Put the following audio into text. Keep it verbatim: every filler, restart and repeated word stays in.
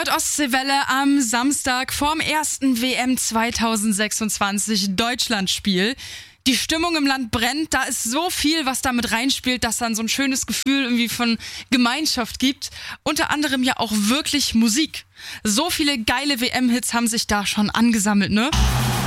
hört Ostseewelle am Samstag vorm ersten W M zweitausendsechsundzwanzig Deutschlandspiel. Die Stimmung im Land brennt, da ist so viel, was da mit reinspielt, dass dann so ein schönes Gefühl irgendwie von Gemeinschaft gibt. Unter anderem ja auch wirklich Musik. So viele geile W M-Hits haben sich da schon angesammelt, ne?